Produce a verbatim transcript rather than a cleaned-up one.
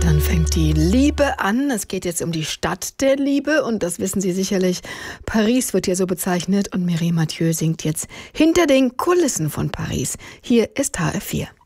Dann fängt die Liebe an. Es geht jetzt um die Stadt der Liebe und das wissen Sie sicherlich. Paris wird hier so bezeichnet und Mireille Mathieu singt jetzt hinter den Kulissen von Paris. Hier ist H R vier.